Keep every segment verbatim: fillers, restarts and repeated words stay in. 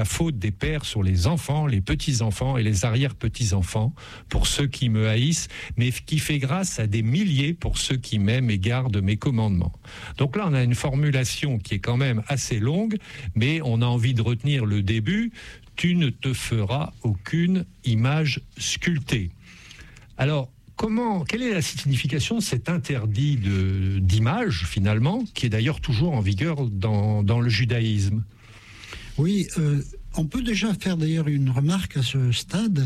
la faute des pères sur les enfants, les petits-enfants et les arrière-petits-enfants, pour ceux qui me haïssent, mais qui fait grâce à des milliers pour ceux qui m'aiment et gardent mes commandements. Donc là, on a une formulation qui est quand même assez longue, mais on a envie de retenir le début. Tu ne te feras aucune image sculptée. Alors, comment, quelle est la signification de cet interdit de, d'image, finalement, qui est d'ailleurs toujours en vigueur dans, dans le judaïsme ? Oui, euh, on peut déjà faire d'ailleurs une remarque à ce stade.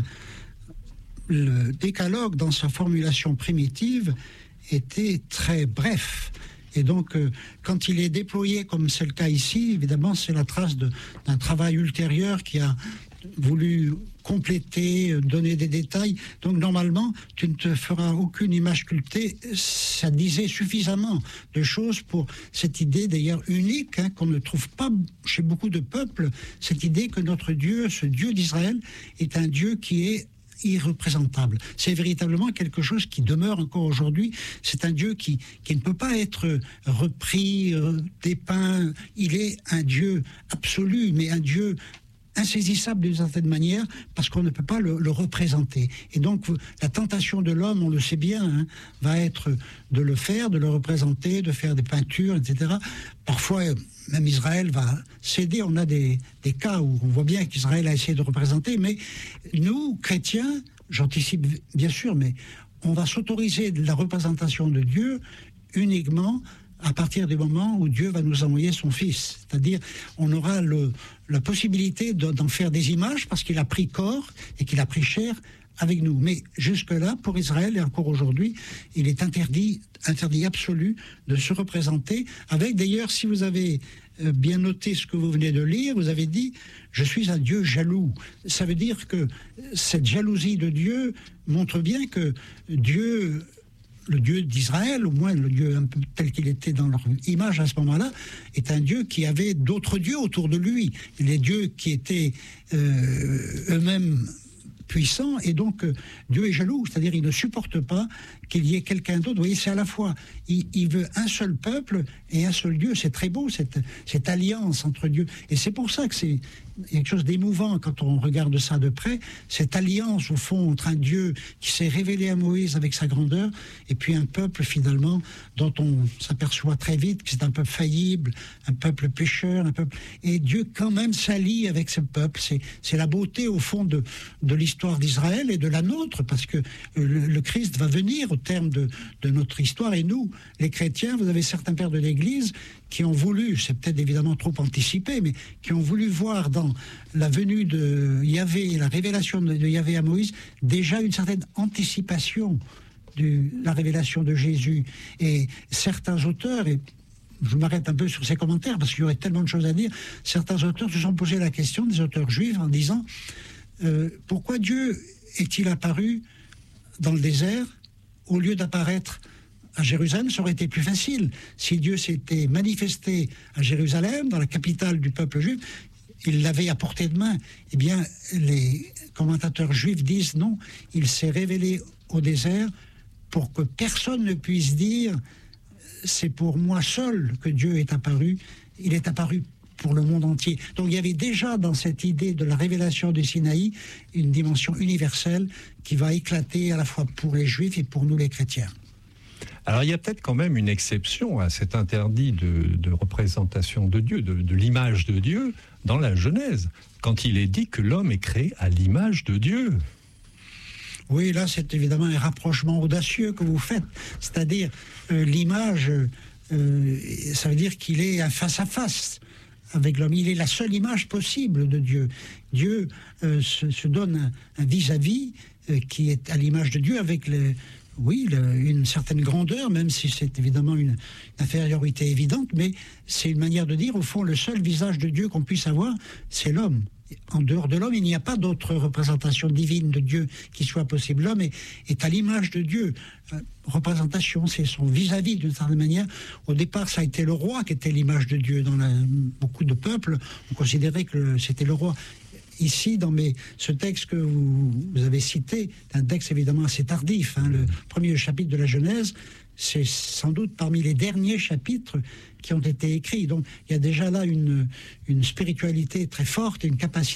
Le décalogue, dans sa formulation primitive, était très bref. Et donc, euh, quand il est déployé, comme c'est le cas ici, évidemment, c'est la trace de, d'un travail ultérieur qui a voulu compléter, donner des détails. Donc, normalement, tu ne te feras aucune image sculptée. Ça disait suffisamment de choses pour cette idée, d'ailleurs unique, hein, qu'on ne trouve pas chez beaucoup de peuples, cette idée que notre Dieu, ce Dieu d'Israël, est un Dieu qui est irreprésentable. C'est véritablement quelque chose qui demeure encore aujourd'hui. C'est un Dieu qui, qui ne peut pas être repris, euh, dépeint. Il est un Dieu absolu, mais un Dieu insaisissable d'une certaine manière, parce qu'on ne peut pas le, le représenter. Et donc, la tentation de l'homme, on le sait bien, hein, va être de le faire, de le représenter, de faire des peintures, et cetera. Parfois, même Israël va céder. On a des, des cas où on voit bien qu'Israël a essayé de représenter, mais nous, chrétiens, j'anticipe bien sûr, mais on va s'autoriser de la représentation de Dieu uniquement à partir du moment où Dieu va nous envoyer son Fils. C'est-à-dire, on aura le, la possibilité de, d'en faire des images parce qu'il a pris corps et qu'il a pris chair avec nous. Mais jusque-là, pour Israël, et encore aujourd'hui, il est interdit, interdit absolu de se représenter. Avec d'ailleurs, si vous avez bien noté ce que vous venez de lire, vous avez dit « Je suis un Dieu jaloux ». Ça veut dire que cette jalousie de Dieu montre bien que Dieu... le Dieu d'Israël, au moins le Dieu un peu tel qu'il était dans leur image à ce moment-là, est un Dieu qui avait d'autres dieux autour de lui. Les dieux qui étaient euh, eux-mêmes puissants, et donc euh, Dieu est jaloux, c'est-à-dire il ne supporte pas qu'il y ait quelqu'un d'autre. Vous voyez, c'est à la fois, il, il veut un seul peuple et un seul Dieu. C'est très beau, cette, cette alliance entre Dieu. Et c'est pour ça que c'est quelque chose d'émouvant quand on regarde ça de près, cette alliance au fond entre un Dieu qui s'est révélé à Moïse avec sa grandeur, et puis un peuple finalement dont on s'aperçoit très vite que c'est un peuple faillible, un peuple pécheur, un peuple... et Dieu quand même s'allie avec ce peuple. C'est, c'est la beauté au fond de, de l'histoire d'Israël et de la nôtre, parce que le, le Christ va venir au terme de, de notre histoire, et nous, les chrétiens, vous avez certains pères de l'Église qui ont voulu, c'est peut-être évidemment trop anticipé, mais qui ont voulu voir dans la venue de Yahvé, la révélation de Yahvé à Moïse, déjà une certaine anticipation de la révélation de Jésus. Et certains auteurs, et je m'arrête un peu sur ces commentaires parce qu'il y aurait tellement de choses à dire, certains auteurs se sont posé la question, des auteurs juifs, en disant euh, pourquoi Dieu est-il apparu dans le désert au lieu d'apparaître à Jérusalem? Ça aurait été plus facile. Si Dieu s'était manifesté à Jérusalem, dans la capitale du peuple juif, il l'avait à portée de main. Eh bien, les commentateurs juifs disent non, il s'est révélé au désert pour que personne ne puisse dire c'est pour moi seul que Dieu est apparu. Il est apparu pour le monde entier. Donc il y avait déjà dans cette idée de la révélation du Sinaï une dimension universelle qui va éclater à la fois pour les Juifs et pour nous les chrétiens. Alors il y a peut-être quand même une exception à cet interdit de, de représentation de Dieu, de, de l'image de Dieu dans la Genèse, quand il est dit que l'homme est créé à l'image de Dieu. Oui, là c'est évidemment un rapprochement audacieux que vous faites, c'est-à-dire euh, l'image, euh, ça veut dire qu'il est un face-à-face avec l'homme. Il est la seule image possible de Dieu. Dieu euh, se, se donne un, un vis-à-vis euh, qui est à l'image de Dieu avec le, oui, le, une certaine grandeur, même si c'est évidemment une, une infériorité évidente, mais c'est une manière de dire, au fond, le seul visage de Dieu qu'on puisse avoir, c'est l'homme. En dehors de l'homme, il n'y a pas d'autre représentation divine de Dieu qui soit possible. L'homme est, est à l'image de Dieu. Euh, représentation, c'est son vis-à-vis d'une certaine manière. Au départ, ça a été le roi qui était l'image de Dieu. Dans la, beaucoup de peuples, on considérait que c'était le roi. Ici, dans mes, ce texte que vous, vous avez cité, un texte évidemment assez tardif, hein, le premier chapitre de la Genèse, c'est sans doute parmi les derniers chapitres qui ont été écrits. Donc il y a déjà là une, une spiritualité très forte et une capacité